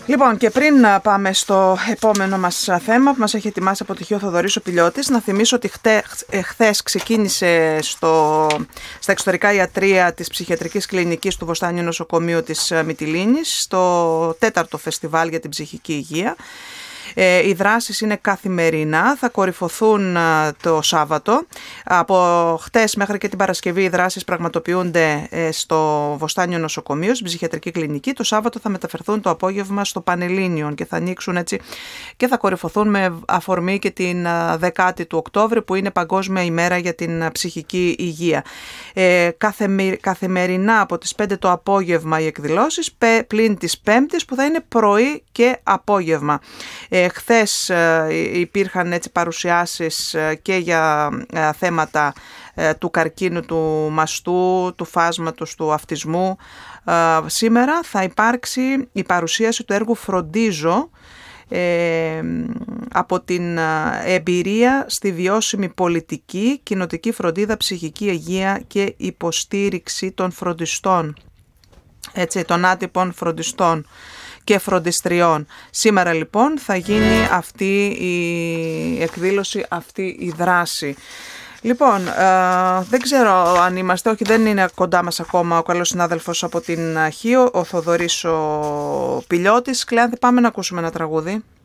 Λοιπόν, και πριν πάμε στο επόμενο μας θέμα που μας έχει ετοιμάσει από το Χ. Θοδωρής ο Πηλιώτης, να θυμίσω ότι χθες ξεκίνησε στα εξωτερικά ιατρεία της ψυχιατρικής κλινικής του Βοστάνιου Νοσοκομείου της Μυτιλήνης, στο 4ο φεστιβάλ για την ψυχική υγεία. Οι δράσεις είναι καθημερινά, θα κορυφωθούν το Σάββατο. Από χτες μέχρι και την Παρασκευή οι δράσεις πραγματοποιούνται στο Βοστάνιο Νοσοκομείο, στην ψυχιατρική κλινική. Το Σάββατο θα μεταφερθούν το απόγευμα στο Πανελλήνιον και θα ανοίξουν έτσι και θα κορυφωθούν με αφορμή και την 10η του Οκτώβρη, που είναι Παγκόσμια ημέρα για την ψυχική υγεία. Καθημερινά από τις 5 το απόγευμα οι εκδηλώσεις, πλην της Πέμπτης που θα είναι πρωί και απόγευμα. Χθες υπήρχαν έτσι παρουσιάσεις και για θέματα του καρκίνου του μαστού, του φάσματος του αυτισμού. Σήμερα θα υπάρξει η παρουσίαση του έργου «Φροντίζω» από την εμπειρία στη βιώσιμη πολιτική, κοινοτική φροντίδα, ψυχική υγεία και υποστήριξη των φροντιστών, έτσι, των άτυπων φροντιστών και φροντιστριών. Σήμερα λοιπόν θα γίνει αυτή η εκδήλωση, αυτή η δράση. Λοιπόν, δεν ξέρω αν είμαστε, όχι, δεν είναι κοντά μας ακόμα ο καλός συνάδελφος από την Χίο, ο Θοδωρής ο Πηλιώτης. Κλεάνθη, πάμε να ακούσουμε ένα τραγούδι.